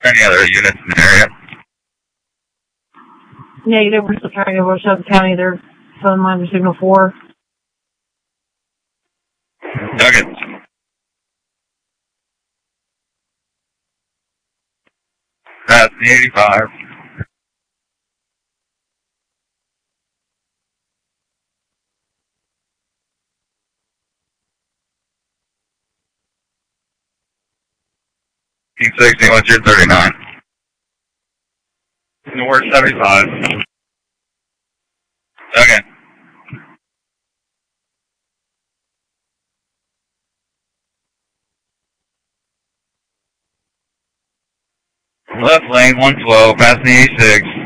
Any other units in the area? Negative, we're still trying to over Shelby County. Their phone line was signal 4. Okay. That's the 85. P60, what's your 39? North 75. Okay. Left lane 112, passing the 86.